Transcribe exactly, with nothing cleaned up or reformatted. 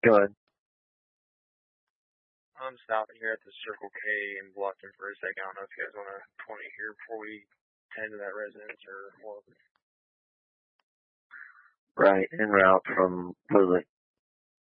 Go ahead. I'm stopping here at the Circle K in Bluffton for a second. I don't know if you guys want to point it here before we head to that residence or what. Right, en route from Lily.